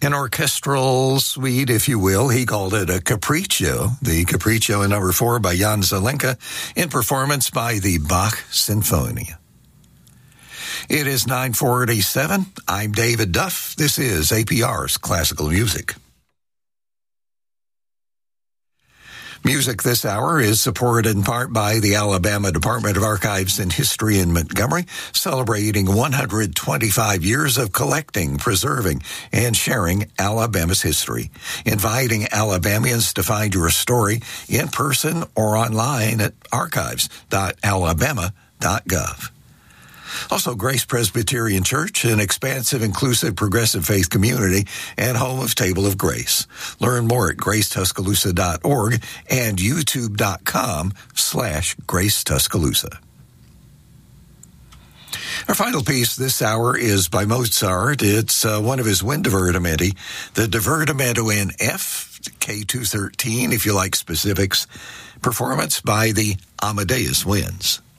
An orchestral suite, if you will. He called it a capriccio. The Capriccio in number 4 by Jan Zelenka in performance by the Bach Sinfonia. It is 9:47. I'm David Duff. This is APR's Classical Music. Music this hour is supported in part by the Alabama Department of Archives and History in Montgomery, celebrating 125 years of collecting, preserving, and sharing Alabama's history, inviting Alabamians to find your story in person or online at archives.alabama.gov. Also, Grace Presbyterian Church, an expansive, inclusive, progressive faith community and home of Table of Grace. Learn more at gracetuscaloosa.org and youtube.com/GraceTuscaloosa. Our final piece this hour is by Mozart. It's one of his wind divertimenti, the Divertimento in F, K213, if you like specifics, performance by the Amadeus Winds.